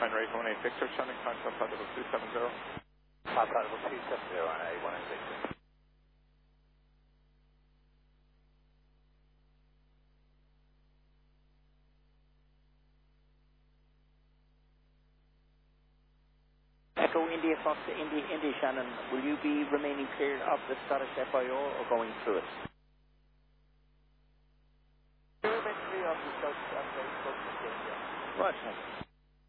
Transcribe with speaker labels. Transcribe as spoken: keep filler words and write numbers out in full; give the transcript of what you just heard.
Speaker 1: Nine Ray one eight Victor, Sonic contact audible two seven zero.
Speaker 2: Contact audible two seven zero on A one eight Victor.
Speaker 3: Echo India Fox to India, India Shannon, will you be remaining clear of the Scottish F I O or going through it?